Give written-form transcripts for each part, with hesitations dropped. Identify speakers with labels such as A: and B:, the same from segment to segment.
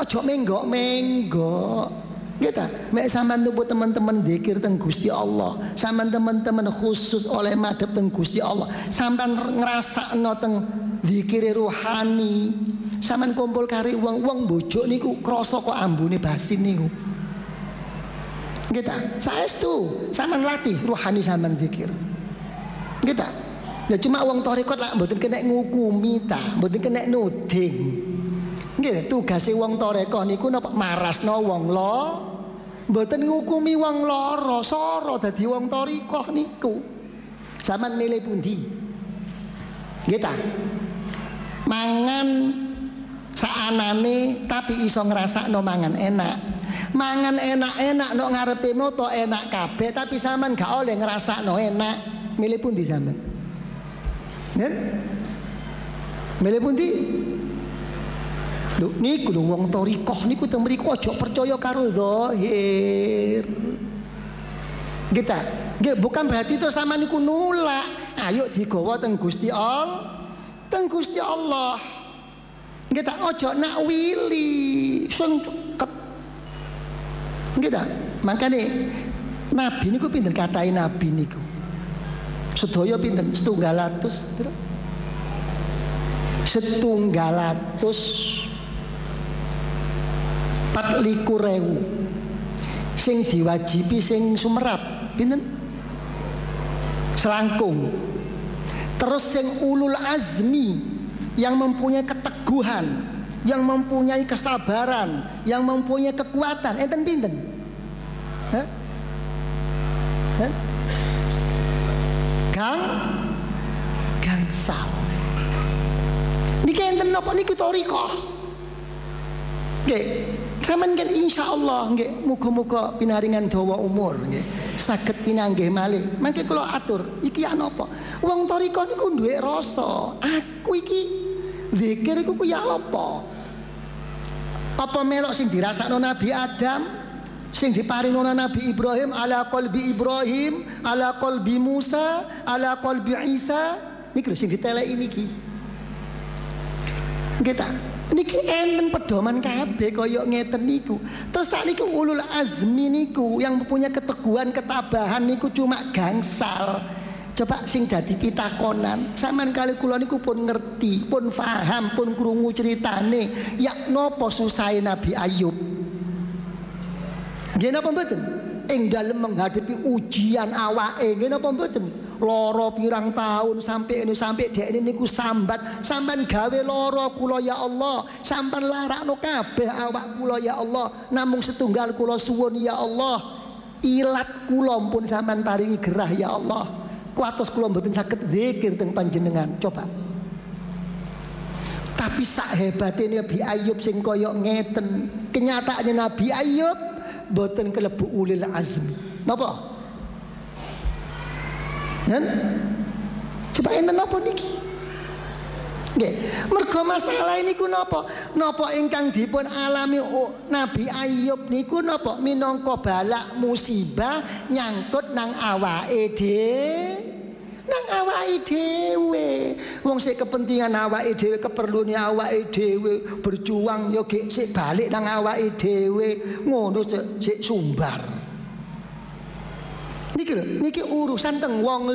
A: Ojo menggok-menggok. Nggih ta? Mek sampean tuku teman-teman zikir teng Gusti Allah, sampean teman-teman khusus oleh madhep teng Gusti Allah, sampean ngrasakno teng zikire rohani, sampean kumpul kari wong-wong bojo niku krasa kok ambune basin niku. Nggih ta? Saestu sampean latih rohani sampean zikir. Nggih ta? Ya cuma wong tarekat lak mboten kena ngukumi ta, mboten kena nuding. Nggih, tugase wong tarekat niku napa marasno wong lo, mboten ngukumi wong lara, sora dadi wong tarekat niku. Zaman milih pundi? Nggih ta? Mangan saanane tapi iso ngrasakno mangan enak. Mangan enak-enak nok ngarepe moto enak kabeh tapi sampean gak oleh ngrasakno enak. Milih pundi sampean? Nen? Milih pundi? Lho niku lho wong thariqah niku teng mriku aja percaya karo zahir. Nggih ta? Nggih bukan berarti terus sama niku nolak. Ayo digawa teng Gusti Allah. Teng Gusti Allah. Nggih ta? Aja nak wili sing ceket. Nggih ta? Makane nabi niku pinten kathahé nabi niku? Sedaya pinten? 700. 24.000 sing diwajibi sing sumerap pinten? Selangkung. Terus sing ulul azmi yang mempunyai keteguhan, yang mempunyai kesabaran, yang mempunyai kekuatan enten pinten? Hah? Hah? Gangsal. Niki enten napa niku thariqah. Nggih, sampeyan kan insyaallah nggih muga-muga pinaringan dawa umur nggih saged pinanggih malih. Mangke kula atur, iki ya napa? Wong thariqah niku duwe rasa. Aku iki zikir iku ya apa? Apa melok sing dirasakno Nabi Adam, sing diparingno Nabi Ibrahim, ala qalbi Ibrahim, ala qalbi Musa, ala qalbi Isa. Niki lho sing diteleki niki. Nggih ta? Niki enten pedoman kabeh kaya ngeten niku. Terus sakniku ulul azmi niku yang mempunyai keteguhan, ketabahan niku cuma gangsal. Coba sing dadi pitakonan, sampean kali kula niku pun ngerti, pun paham, pun krungu ceritane. Ya napa susahe Nabi Ayub? Nggih napa mboten? Ing dalem menghadapi ujian awake, nggih napa mboten? Loro pirang tahun sampai dekne niku sambat, sampean gawe loro kula ya Allah, sampean larakno kabeh awak kula ya Allah, namung setunggal kula suwun ya Allah, ilat kula pun sampean paringi gerah ya Allah, kuatos kula mboten saged zikir teng panjenengan. Coba tapi sak hebate Nabi Ayub sing kaya ngeten, kenyataane Nabi Ayub mboten kelebu ulil azmi. Napa? Dan coba enten napa niki? Nggih, mergo masalah niku napa? Napa ingkang dipun alami Nabi Ayub niku napa? Minangka balak musibah nyangkut nang awake dhewe. Wong sik kepentingan awake dhewe, keperluane awake dhewe, berjuang yo gek sik balik nang awake dhewe, ngono sik sumbar. Niki urusan teng wong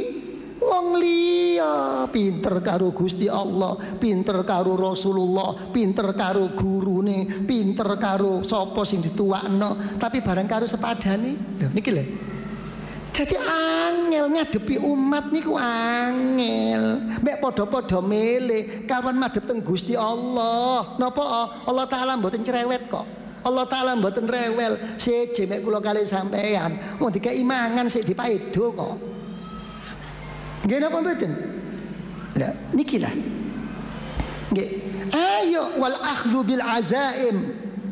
A: liya, pinter karo Gusti Allah, pinter karo Rasulullah, pinter karo gurune, pinter karo sapa sing dituwakno, tapi bareng karo sepadane. Lho niki lho. Jadi angel ngadepi umat niku angel. Mek padha-padha milih kawan madhep teng Gusti Allah. Napa Allah taala mboten cerewet kok. Allah taala mboten rewel. Siji mek kula kalih sampean, wong dikeki mangan sik dipaedo kok. Nggih napa mboten? Lah niki lah. Nggih. Ayo wal akhdhu bil azaim.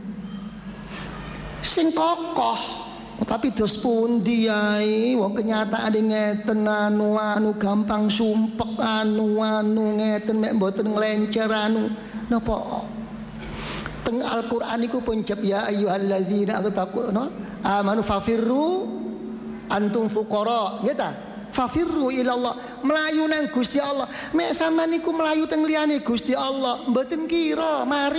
A: Sing kokoh. Tapi dos pundi yai, wong kenyataan ngeten anu gampang sumpek anu ngeten mek mboten nglencer anu napa? Teng Al-Qur'an iku pun jab ya ayyuhalladzina amanu fafirru antum fuqara, nggih ta? Fafirru ilallah, melayu nang Gusti Allah. Mek sampean niku melayu teng liyane Gusti Allah, mboten kira mari